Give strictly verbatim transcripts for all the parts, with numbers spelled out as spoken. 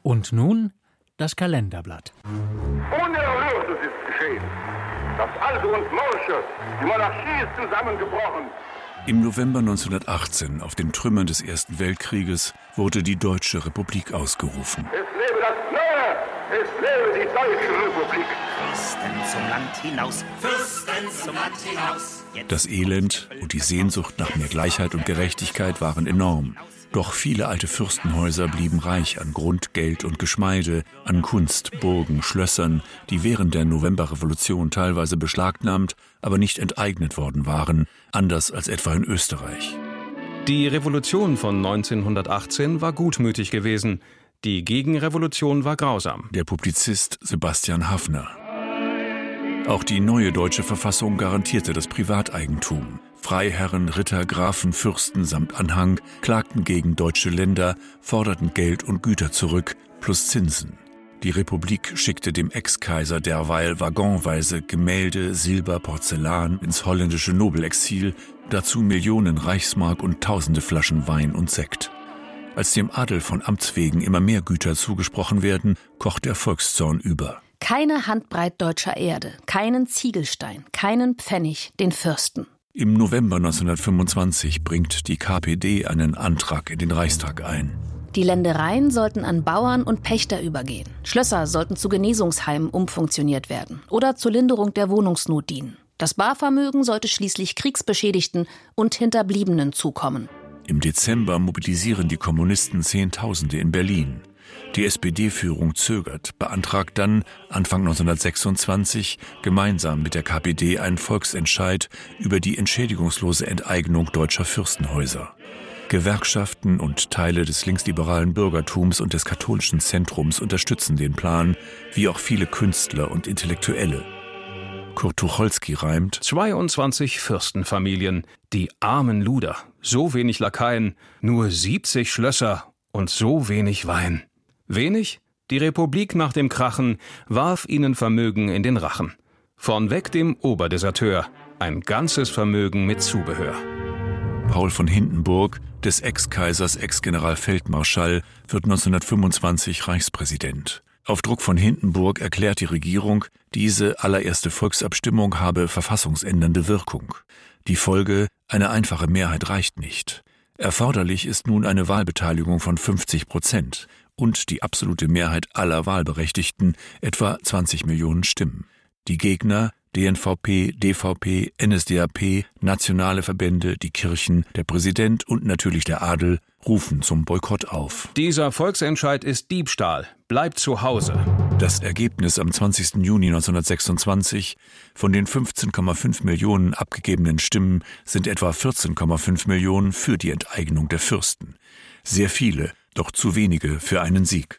Und nun das Kalenderblatt. Unerhörtes ist geschehen. Das Alte und Morsche, die Monarchie ist zusammengebrochen. Im November neunzehnhundertachtzehn, auf den Trümmern des Ersten Weltkrieges, wurde die Deutsche Republik ausgerufen. Es lebe das Neue, es lebe die Deutsche Republik. Fürsten zum Land hinaus, Fürsten zum Land hinaus. Das Elend und die Sehnsucht nach mehr Gleichheit und Gerechtigkeit waren enorm. Doch viele alte Fürstenhäuser blieben reich an Grund, Geld und Geschmeide, an Kunst, Burgen, Schlössern, die während der Novemberrevolution teilweise beschlagnahmt, aber nicht enteignet worden waren, anders als etwa in Österreich. Die Revolution von neunzehnhundertachtzehn war gutmütig gewesen. Die Gegenrevolution war grausam. Der Publizist Sebastian Haffner. Auch die neue deutsche Verfassung garantierte das Privateigentum. Freiherren, Ritter, Grafen, Fürsten samt Anhang klagten gegen deutsche Länder, forderten Geld und Güter zurück, plus Zinsen. Die Republik schickte dem Ex-Kaiser derweil waggonweise Gemälde, Silber, Porzellan ins holländische Nobelexil, dazu Millionen Reichsmark und tausende Flaschen Wein und Sekt. Als dem Adel von Amts wegen immer mehr Güter zugesprochen werden, kocht der Volkszorn über. Keine Handbreit deutscher Erde, keinen Ziegelstein, keinen Pfennig den Fürsten. Im November neunzehnhundertfünfundzwanzig bringt die K P D einen Antrag in den Reichstag ein. Die Ländereien sollten an Bauern und Pächter übergehen. Schlösser sollten zu Genesungsheimen umfunktioniert werden oder zur Linderung der Wohnungsnot dienen. Das Barvermögen sollte schließlich Kriegsbeschädigten und Hinterbliebenen zukommen. Im Dezember mobilisieren die Kommunisten Zehntausende in Berlin. Die S P D-Führung zögert, beantragt dann Anfang neunzehnhundertsechsundzwanzig gemeinsam mit der K P D einen Volksentscheid über die entschädigungslose Enteignung deutscher Fürstenhäuser. Gewerkschaften und Teile des linksliberalen Bürgertums und des katholischen Zentrums unterstützen den Plan, wie auch viele Künstler und Intellektuelle. Kurt Tucholsky reimt: zweiundzwanzig Fürstenfamilien, die armen Luder, so wenig Lakaien, nur siebzig Schlösser und so wenig Wein. Wenig? Die Republik nach dem Krachen warf ihnen Vermögen in den Rachen. Vornweg dem Oberdeserteur, ein ganzes Vermögen mit Zubehör. Paul von Hindenburg, des Ex-Kaisers Ex-Generalfeldmarschall, wird neunzehnhundertfünfundzwanzig Reichspräsident. Auf Druck von Hindenburg erklärt die Regierung, diese allererste Volksabstimmung habe verfassungsändernde Wirkung. Die Folge: eine einfache Mehrheit reicht nicht. Erforderlich ist nun eine Wahlbeteiligung von fünfzig Prozent und die absolute Mehrheit aller Wahlberechtigten, etwa zwanzig Millionen Stimmen. Die Gegner: D N V P, D V P, N S D A P, nationale Verbände, die Kirchen, der Präsident und natürlich der Adel rufen zum Boykott auf. Dieser Volksentscheid ist Diebstahl. Bleibt zu Hause. Das Ergebnis am zwanzigsten Juni neunzehnhundertsechsundzwanzig: von den fünfzehn Komma fünf Millionen abgegebenen Stimmen sind etwa vierzehn Komma fünf Millionen für die Enteignung der Fürsten. Sehr viele, doch zu wenige für einen Sieg.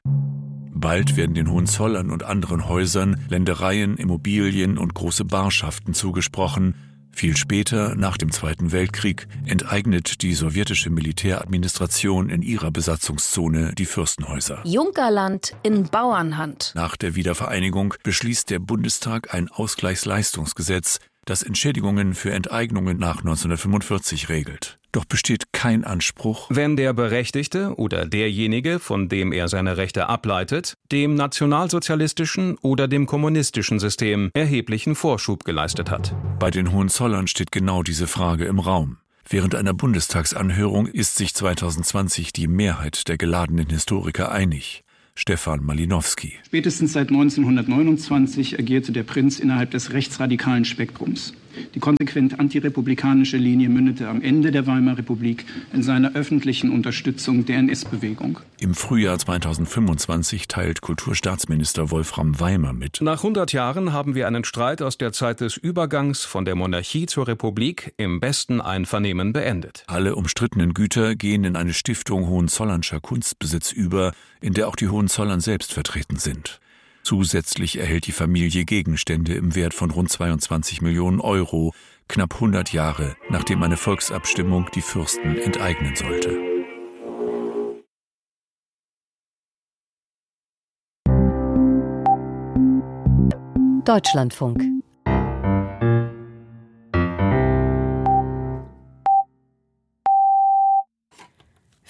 Bald werden den Hohenzollern und anderen Häusern Ländereien, Immobilien und große Barschaften zugesprochen. Viel später, nach dem Zweiten Weltkrieg, enteignet die sowjetische Militäradministration in ihrer Besatzungszone die Fürstenhäuser. Junkerland in Bauernhand. Nach der Wiedervereinigung beschließt der Bundestag ein Ausgleichsleistungsgesetz, das Entschädigungen für Enteignungen nach neunzehnhundertfünfundvierzig regelt. Doch besteht kein Anspruch, wenn der Berechtigte oder derjenige, von dem er seine Rechte ableitet, dem nationalsozialistischen oder dem kommunistischen System erheblichen Vorschub geleistet hat. Bei den Hohenzollern steht genau diese Frage im Raum. Während einer Bundestagsanhörung ist sich zweitausendzwanzig die Mehrheit der geladenen Historiker einig. Stefan Malinowski. Spätestens seit neunzehnhundertneunundzwanzig agierte der Prinz innerhalb des rechtsradikalen Spektrums. Die konsequent antirepublikanische Linie mündete am Ende der Weimarer Republik in seiner öffentlichen Unterstützung der N S-Bewegung. Im Frühjahr zweitausendfünfundzwanzig teilt Kulturstaatsminister Wolfram Weimer mit: Nach hundert Jahren haben wir einen Streit aus der Zeit des Übergangs von der Monarchie zur Republik im besten Einvernehmen beendet. Alle umstrittenen Güter gehen in eine Stiftung Hohenzollernscher Kunstbesitz über, in der auch die Hohenzollern selbst vertreten sind. Zusätzlich erhält die Familie Gegenstände im Wert von rund zweiundzwanzig Millionen Euro, knapp hundert Jahre, nachdem eine Volksabstimmung die Fürsten enteignen sollte. Deutschlandfunk.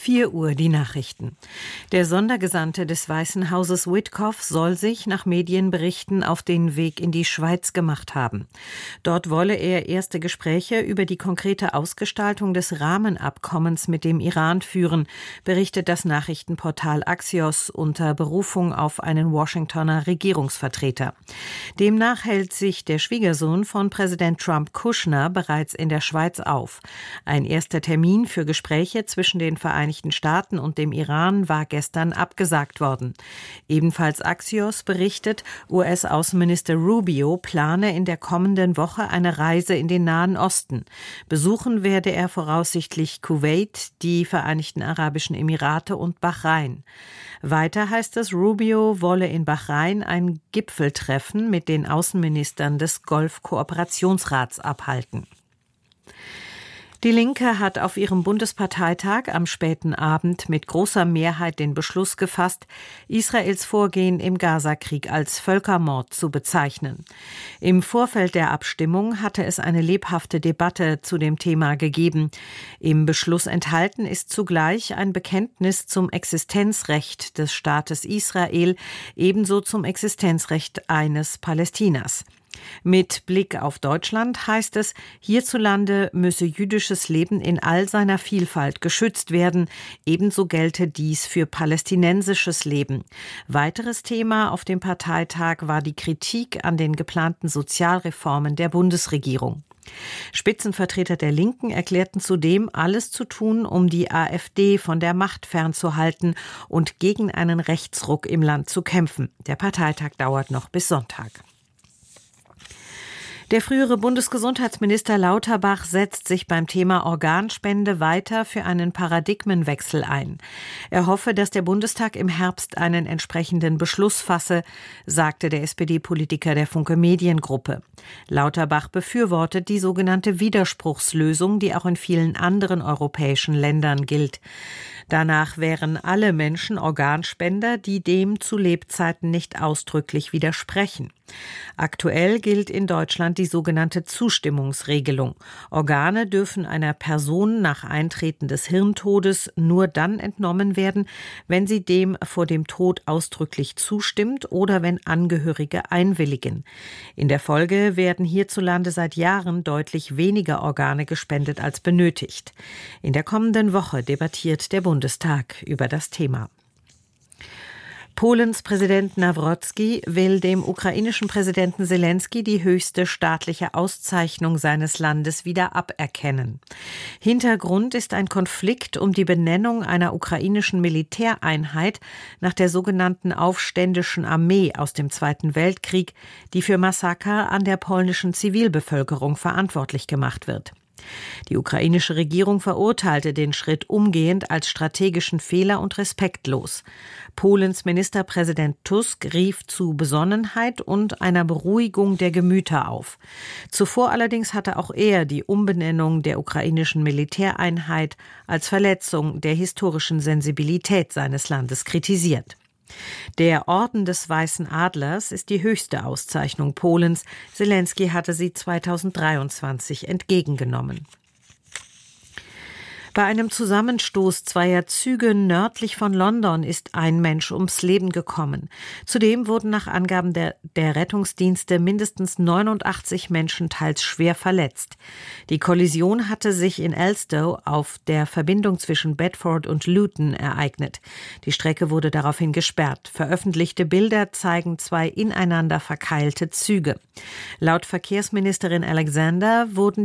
vier Uhr die Nachrichten. Der Sondergesandte des Weißen Hauses Witkoff soll sich nach Medienberichten auf den Weg in die Schweiz gemacht haben. Dort wolle er erste Gespräche über die konkrete Ausgestaltung des Rahmenabkommens mit dem Iran führen, berichtet das Nachrichtenportal Axios unter Berufung auf einen Washingtoner Regierungsvertreter. Demnach hält sich der Schwiegersohn von Präsident Trump, Kushner, bereits in der Schweiz auf. Ein erster Termin für Gespräche zwischen den Vereinigten Staaten und dem Iran war gestern abgesagt worden. Ebenfalls Axios berichtet, U S-Außenminister Rubio plane in der kommenden Woche eine Reise in den Nahen Osten. Besuchen werde er voraussichtlich Kuwait, die Vereinigten Arabischen Emirate und Bahrain. Weiter heißt es, Rubio wolle in Bahrain ein Gipfeltreffen mit den Außenministern des Golf-Kooperationsrats abhalten. Die Linke hat auf ihrem Bundesparteitag am späten Abend mit großer Mehrheit den Beschluss gefasst, Israels Vorgehen im Gazakrieg als Völkermord zu bezeichnen. Im Vorfeld der Abstimmung hatte es eine lebhafte Debatte zu dem Thema gegeben. Im Beschluss enthalten ist zugleich ein Bekenntnis zum Existenzrecht des Staates Israel, ebenso zum Existenzrecht eines Palästinas. Mit Blick auf Deutschland heißt es, hierzulande müsse jüdisches Leben in all seiner Vielfalt geschützt werden. Ebenso gelte dies für palästinensisches Leben. Weiteres Thema auf dem Parteitag war die Kritik an den geplanten Sozialreformen der Bundesregierung. Spitzenvertreter der Linken erklärten zudem, alles zu tun, um die AfD von der Macht fernzuhalten und gegen einen Rechtsruck im Land zu kämpfen. Der Parteitag dauert noch bis Sonntag. Der frühere Bundesgesundheitsminister Lauterbach setzt sich beim Thema Organspende weiter für einen Paradigmenwechsel ein. Er hoffe, dass der Bundestag im Herbst einen entsprechenden Beschluss fasse, sagte der S P D-Politiker der Funke Mediengruppe. Lauterbach befürwortet die sogenannte Widerspruchslösung, die auch in vielen anderen europäischen Ländern gilt. Danach wären alle Menschen Organspender, die dem zu Lebzeiten nicht ausdrücklich widersprechen. Aktuell gilt in Deutschland die sogenannte Zustimmungsregelung. Organe dürfen einer Person nach Eintreten des Hirntodes nur dann entnommen werden, wenn sie dem vor dem Tod ausdrücklich zustimmt oder wenn Angehörige einwilligen. In der Folge werden hierzulande seit Jahren deutlich weniger Organe gespendet als benötigt. In der kommenden Woche debattiert der Bundestag über das Thema. Polens Präsident Nawrocki will dem ukrainischen Präsidenten Selensky die höchste staatliche Auszeichnung seines Landes wieder aberkennen. Hintergrund ist ein Konflikt um die Benennung einer ukrainischen Militäreinheit nach der sogenannten Aufständischen Armee aus dem Zweiten Weltkrieg, die für Massaker an der polnischen Zivilbevölkerung verantwortlich gemacht wird. Die ukrainische Regierung verurteilte den Schritt umgehend als strategischen Fehler und respektlos. Polens Ministerpräsident Tusk rief zu Besonnenheit und einer Beruhigung der Gemüter auf. Zuvor allerdings hatte auch er die Umbenennung der ukrainischen Militäreinheit als Verletzung der historischen Sensibilität seines Landes kritisiert. Der Orden des Weißen Adlers ist die höchste Auszeichnung Polens. Selensky hatte sie zweitausenddreiundzwanzig entgegengenommen. Bei einem Zusammenstoß zweier Züge nördlich von London ist ein Mensch ums Leben gekommen. Zudem wurden nach Angaben der, der Rettungsdienste mindestens neunundachtzig Menschen teils schwer verletzt. Die Kollision hatte sich in Elstow auf der Verbindung zwischen Bedford und Luton ereignet. Die Strecke wurde daraufhin gesperrt. Veröffentlichte Bilder zeigen zwei ineinander verkeilte Züge. Laut Verkehrsministerin Alexander wurden